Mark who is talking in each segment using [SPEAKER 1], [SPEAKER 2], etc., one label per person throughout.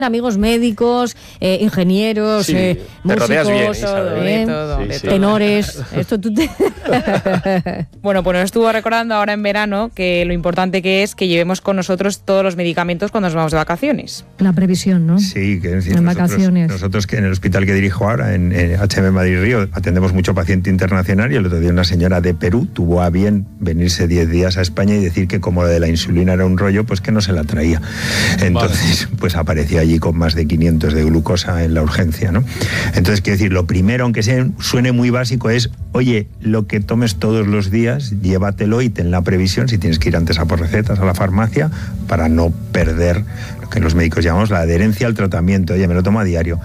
[SPEAKER 1] amigos médicos, ingenieros, músicos, tenores. Esto tú te...
[SPEAKER 2] Bueno, pues nos estuvo recordando ahora en verano que lo importante que es que llevemos con nosotros todos los medicamentos cuando nos vamos de vacaciones.
[SPEAKER 1] La previsión, ¿no?
[SPEAKER 3] Sí, que es decir,
[SPEAKER 1] en vacaciones.
[SPEAKER 3] Nosotros que en el hospital que dirijo ahora, en HM Madrid Río, atendemos mucho paciente internacional, y el otro día una señora de Perú tuvo a bien venirse 10 días a España y decir que como lo de la insulina era un rollo, pues que no se la traía. Entonces, pues apareció allí con más de 500 de glucosa en la urgencia, ¿no? Entonces, quiero decir, lo primero, aunque suene muy básico, es, oye, lo que tomes todos los días, llévatelo y ten la previsión, si tienes que ir antes a por recetas a la farmacia, para no perder lo que los médicos llamamos la adherencia al tratamiento. Oye, me lo tomo a diario.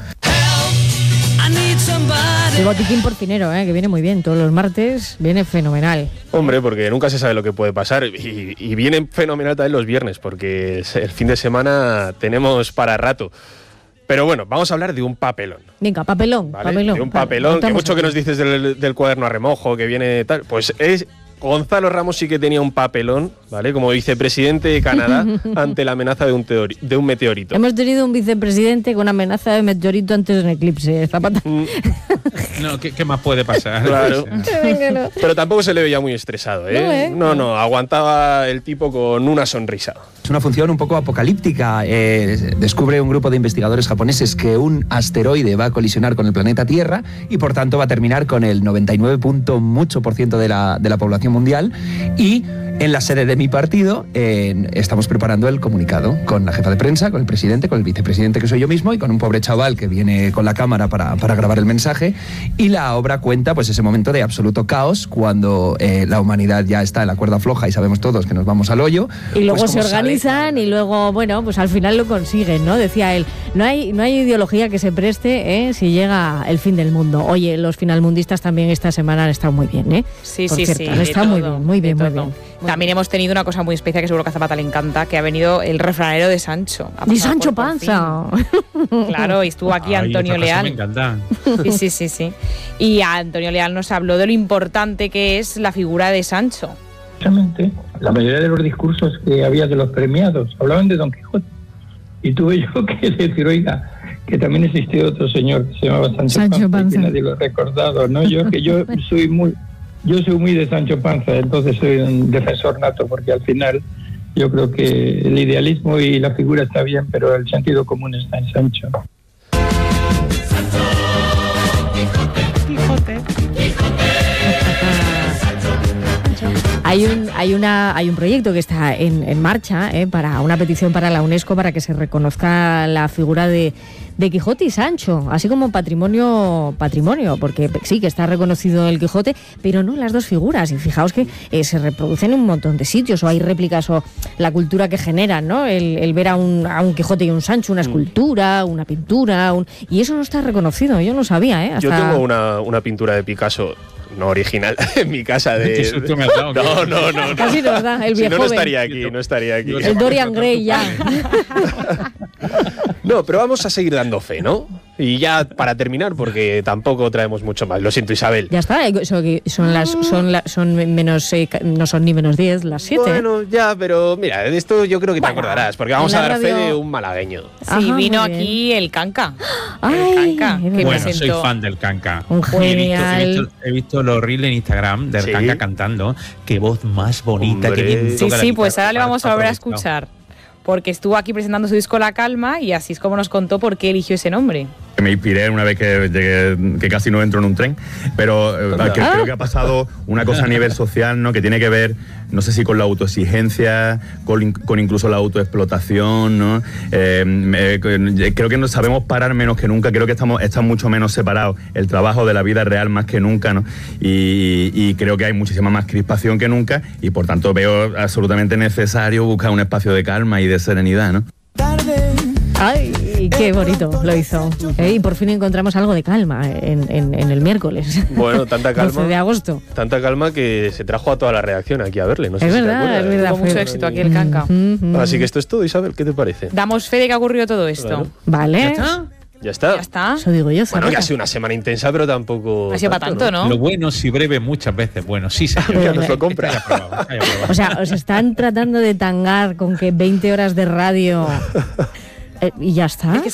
[SPEAKER 1] El botiquín porcinero, que viene muy bien, todos los martes, viene fenomenal.
[SPEAKER 4] Hombre, porque nunca se sabe lo que puede pasar, y viene fenomenal también los viernes, porque el fin de semana tenemos para rato. Pero bueno, vamos a hablar de un papelón.
[SPEAKER 1] Venga, papelón,
[SPEAKER 4] ¿vale?
[SPEAKER 1] papelón.
[SPEAKER 4] De un papelón, que mucho que nos dices del cuaderno a remojo, que viene tal, pues es... Gonzalo Ramos sí que tenía un papelón, ¿vale? Como vicepresidente de Canadá ante la amenaza de un meteorito.
[SPEAKER 1] Hemos tenido un vicepresidente con amenaza de meteorito antes de un eclipse, Zapata.
[SPEAKER 5] No, ¿qué más puede pasar?
[SPEAKER 4] Claro. Pero tampoco se le veía muy estresado, ¿eh? No, aguantaba el tipo con una sonrisa.
[SPEAKER 6] Es una función un poco apocalíptica. Descubre un grupo de investigadores japoneses que un asteroide va a colisionar con el planeta Tierra y por tanto va a terminar con el 99% de la población mundial, y en la sede de mi partido estamos preparando el comunicado con la jefa de prensa, con el presidente, con el vicepresidente, que soy yo mismo, y con un pobre chaval que viene con la cámara para grabar el mensaje, y la obra cuenta pues ese momento de absoluto caos cuando la humanidad ya está en la cuerda floja y sabemos todos que nos vamos al hoyo.
[SPEAKER 1] Y luego
[SPEAKER 6] pues,
[SPEAKER 1] se organizan y luego, bueno, pues al final lo consiguen, ¿no? Decía él, no hay ideología que se preste si llega el fin del mundo. Oye, los finalmundistas también esta semana han estado muy bien, ¿eh?
[SPEAKER 2] Sí,
[SPEAKER 1] por
[SPEAKER 2] sí,
[SPEAKER 1] cierto,
[SPEAKER 2] sí.
[SPEAKER 1] Han estado muy bien.
[SPEAKER 2] También hemos tenido una cosa muy especial que seguro que a Zapata le encanta, que ha venido el refranero de Sancho.
[SPEAKER 1] ¡De Sancho Panza!
[SPEAKER 2] Claro, y estuvo aquí Antonio Leal.
[SPEAKER 5] Me encanta.
[SPEAKER 2] Sí. Y Antonio Leal nos habló de lo importante que es la figura de Sancho.
[SPEAKER 7] Exactamente. La mayoría de los discursos que había de los premiados hablaban de Don Quijote. Y tuve yo que decir, oiga, que también existió otro señor que se llamaba Sancho Panza, que nadie lo ha recordado, ¿no? Yo soy muy de Sancho Panza, entonces soy un defensor nato, porque al final yo creo que el idealismo y la figura está bien, pero el sentido común está en Sancho.
[SPEAKER 2] Quijote.
[SPEAKER 1] Hay un proyecto que está en marcha para una petición para la UNESCO para que se reconozca la figura de Quijote y Sancho, así como patrimonio, porque sí que está reconocido el Quijote, pero no las dos figuras. Y fijaos que se reproducen en un montón de sitios, o hay réplicas, o la cultura que generan, ¿no? El ver a un Quijote y un Sancho, una escultura, una pintura, y eso no está reconocido. Yo no sabía, hasta...
[SPEAKER 4] Yo tengo una pintura de Picasso, no original, en mi casa de... No.
[SPEAKER 1] Casi nos da, el viejo.
[SPEAKER 4] Si no estaría aquí.
[SPEAKER 1] El Dorian Gray ya.
[SPEAKER 4] No, pero vamos a seguir dando fe, ¿no? Y ya para terminar, porque tampoco traemos mucho más. Lo siento, Isabel.
[SPEAKER 1] Ya está, son menos, no son ni menos 10, las 7.
[SPEAKER 4] Bueno, ya, pero mira, de esto yo creo que te acordarás, porque vamos a dar fe de un malagueño.
[SPEAKER 2] Sí, vino aquí el Canca.
[SPEAKER 1] Ay,
[SPEAKER 5] bueno, soy fan del Canca.
[SPEAKER 1] Un genial.
[SPEAKER 5] He visto los reels en Instagram del Canca cantando. Qué voz más bonita, qué bien toca.
[SPEAKER 2] Sí, pues ahora le vamos a volver a escuchar, porque estuvo aquí presentando su disco La Calma, y así es como nos contó por qué eligió ese nombre.
[SPEAKER 8] Me inspiré una vez que llegué, que casi no entro en un tren, pero creo que ha pasado una cosa a nivel social, ¿no? Que tiene que ver, no sé si con la autoexigencia, con incluso la autoexplotación, ¿no? Creo que nos sabemos parar menos que nunca, creo que están mucho menos separados el trabajo de la vida real más que nunca, ¿no? Y creo que hay muchísima más crispación que nunca, y por tanto veo absolutamente necesario buscar un espacio de calma y de serenidad, ¿no?
[SPEAKER 1] ¡Ay, qué bonito lo hizo! Y por fin encontramos algo de calma en el miércoles.
[SPEAKER 4] Bueno, tanta calma.
[SPEAKER 1] 12 de agosto.
[SPEAKER 4] Tanta calma que se trajo a toda la redacción aquí a verle. No sé
[SPEAKER 1] es
[SPEAKER 4] si
[SPEAKER 1] verdad,
[SPEAKER 4] te
[SPEAKER 2] Tuvo mucho éxito aquí el Canca.
[SPEAKER 4] Así que esto es todo, Isabel, ¿qué te parece?
[SPEAKER 2] Damos fe de que ha ocurrido todo esto.
[SPEAKER 4] Claro.
[SPEAKER 1] Vale.
[SPEAKER 4] ¿Ya está?
[SPEAKER 2] Ya está.
[SPEAKER 1] Eso digo yo,
[SPEAKER 4] Bueno, que ha sido una semana intensa, pero tampoco...
[SPEAKER 2] Ha sido para tanto, ¿no?
[SPEAKER 5] Lo bueno, si breve, muchas veces. Bueno, sí, señor.
[SPEAKER 4] Ya nos lo compra.
[SPEAKER 1] O sea, os están tratando de tangar con que 20 horas de radio... y ya está.
[SPEAKER 2] Es que